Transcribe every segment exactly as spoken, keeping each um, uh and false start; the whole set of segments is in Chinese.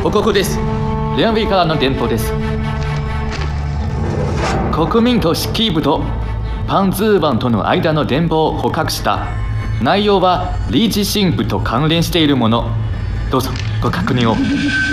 報告です。レアウェイからの電報です。国民都市キー部とパンツーバンとの間の電報を捕獲した。内容はリーチ神部と関連しているもの。どうぞご確認を。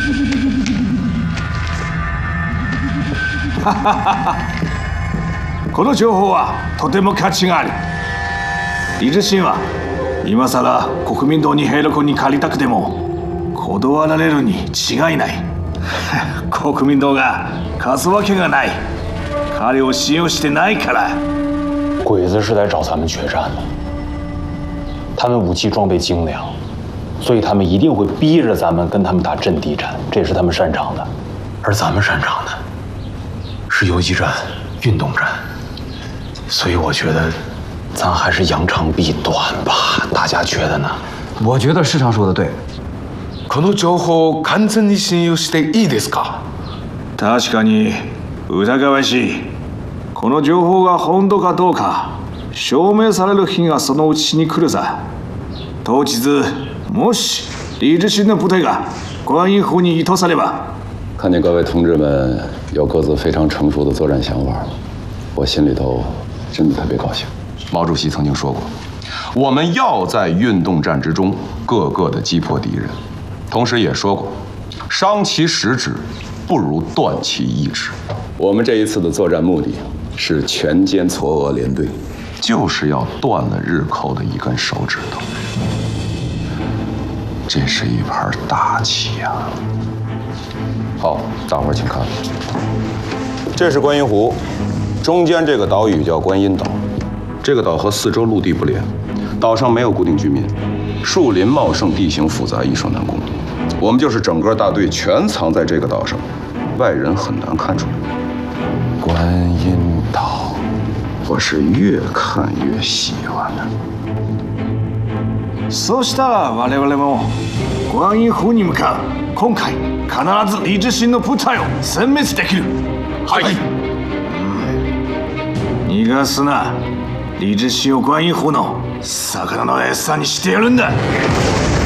この情報はとても価値がある。リーチ神は今さら国民党に兵力に借りたくても断られるに違いない。国民党が貸すわけがない。彼を信用してないから。 鬼子是来找咱们决战的，他们武器装备精良，所以他们一定会逼着咱们跟他们打阵地战，这也是他们擅长的。而咱们擅长的是游击战、运动战，所以我觉得咱还是扬长避短吧。大家觉得呢？ 我觉得市长说的对。 この情報を完全に信用していいですか？ 確かに疑わしい。この情報が本当かどうか証明される日がそのうちに来るさ。当日もし李志新的部队が观音湖に移投されば， 看见各位同志们有各自非常成熟的作战想法，我心里头真的特别高兴。 毛主席曾经说过，我们要在运动战之中各个的击破敌人，同时也说过，伤其十指不如断其一指。 我们这一次的作战目的是全歼嵯峨联队， 就是要断了日寇的一根手指头。这是一盘大棋呀！ 好，大伙儿请看，这是观音湖，中间这个岛屿叫观音岛。 这个岛和四周陆地不连，岛上没有固定居民，树林茂盛，地形复杂，易守难攻。我们就是整个大队全藏在这个岛上，外人很难看出来。观音岛，我是越看越喜欢的。 そうしたら我々も观音湖に向かう。今回必ず李志新の部隊を殲滅できる。 はい。 逃がすな。李志新を观音湖の魚の餌にしてやるんだ。